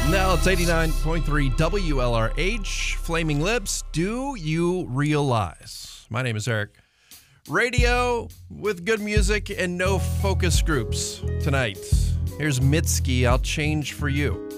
Now it's 89.3 WLRH, Flaming Lips. Do you realize? My name is Eric. Radio with good music and no focus groups tonight. Here's Mitski, I'll Change for You.